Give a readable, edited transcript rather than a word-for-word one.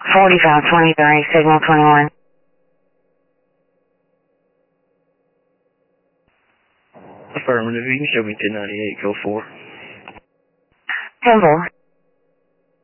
4523, signal 21. Affirmative, you can show me 1098, go 4. 10-4.